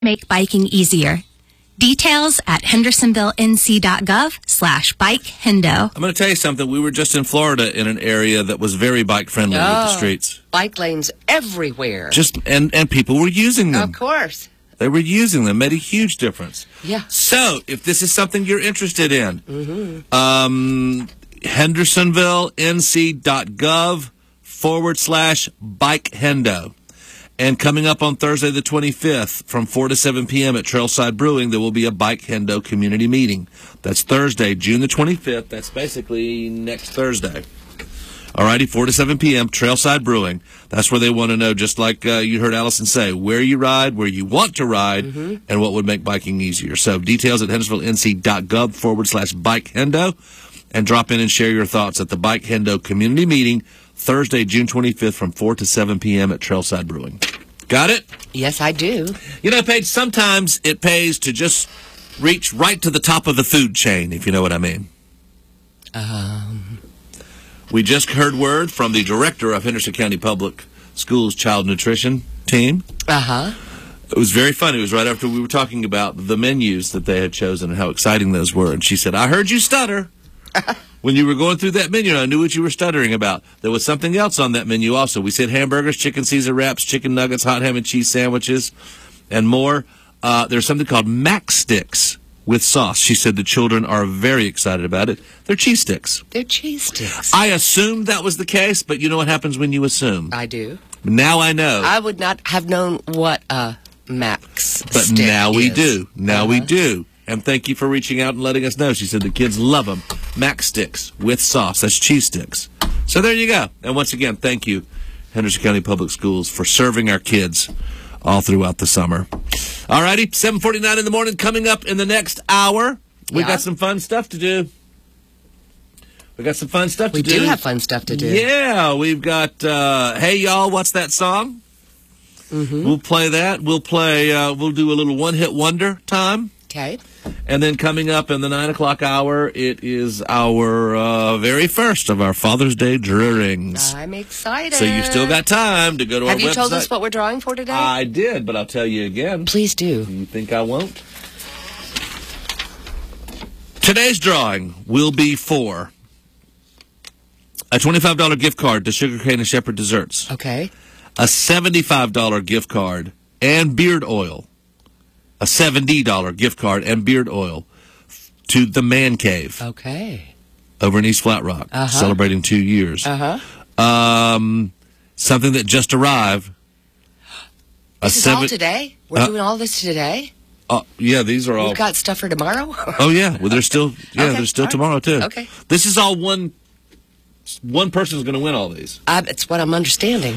make biking easier. Details at hendersonvillenc.gov/bikehendo. I'm going to tell you something. We were just in Florida in an area that was very bike-friendly with the streets. Bike lanes everywhere. And people were using them. Of course. They were using them. Made a huge difference. Yeah. So, if this is something you're interested in, hendersonvillenc.gov/bikehendo. And coming up on Thursday the 25th from 4 to 7 p.m. at Trailside Brewing, there will be a Bike Hendo community meeting. That's Thursday, June the 25th. That's basically next Thursday. All righty, 4 to 7 p.m., Trailside Brewing. That's where they want to know, just like you heard Allison say, where you ride, where you want to ride, and what would make biking easier. So details at hendersonvillenc.gov/bikehendo. And drop in and share your thoughts at the Bike Hendo community meeting Thursday, June 25th from 4 to 7 p.m. at Trailside Brewing. Got it? Yes, I do. You know, Paige, sometimes it pays to just reach right to the top of the food chain, if you know what I mean. We just heard word from the director of Henderson County Public Schools Child Nutrition Team. It was very funny. It was right after we were talking about the menus that they had chosen and how exciting those were. And she said, I heard you stutter. When you were going through that menu, I knew what you were stuttering about. There was something else on that menu also. We said hamburgers, chicken Caesar wraps, chicken nuggets, hot ham and cheese sandwiches, and more. There's something called Mac Sticks with sauce. She said the children are very excited about it. They're cheese sticks. They're cheese sticks. I assumed that was the case, but you know what happens when you assume? I do. Now I know. I would not have known what a Max But stick now we is. do. Now we do. And thank you for reaching out and letting us know. She said the kids love them. Mac Sticks with sauce. That's cheese sticks. So there you go. And once again, thank you, Henderson County Public Schools, for serving our kids all throughout the summer. All righty, 7:49 in the morning. Coming up in the next hour, we got some fun stuff to do. We got some fun stuff to do. We do have fun stuff to do. Yeah, we've got, Hey Y'all, What's That Song? We'll play that. We'll do a little one-hit wonder time. Okay. And then coming up in the 9 o'clock hour, it is our very first of our Father's Day drawings. I'm excited. So you've still got time to go to our website. Have you told us what we're drawing for today? I did, but I'll tell you again. Please do. You think I won't? Today's drawing will be for a $25 gift card to Sugarcane and Shepherd Desserts. Okay. A $75 gift card and beard oil. A $70 gift card and beard oil to the Man Cave. Okay. Over in East Flat Rock, celebrating 2 years. Something that just arrived. This is all today? We're doing all this today? Yeah, these are all. We've got stuff for tomorrow? Oh, yeah. Well, there's still, there's still tomorrow, too. Okay. This is all one person's going to win all these. It's what I'm understanding.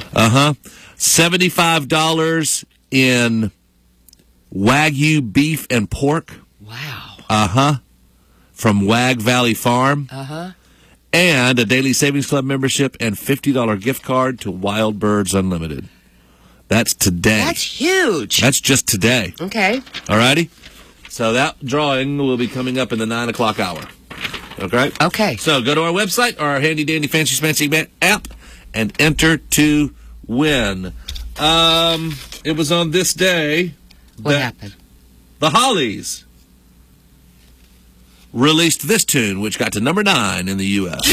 $75 in Wagyu beef and pork. Wow. From Wag Valley Farm. And a Daily Savings Club membership and $50 gift card to Wild Birds Unlimited. That's today. That's huge. That's just today. Okay. All righty? So that drawing will be coming up in the 9 o'clock hour. Okay? Okay. So go to our website or our handy-dandy fancy-smancy app and enter to win. It was on this day. What happened? The Hollies released this tune, which got to number 9 in the U.S.